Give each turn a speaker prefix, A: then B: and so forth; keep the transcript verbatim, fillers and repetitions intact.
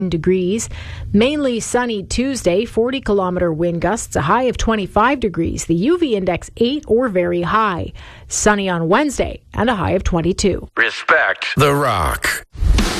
A: degrees. Mainly sunny Tuesday, forty kilometre wind gusts, a high of twenty-five degrees. The U V index eight or very high. Sunny on Wednesday and a high of twenty-two.
B: Respect The Rock.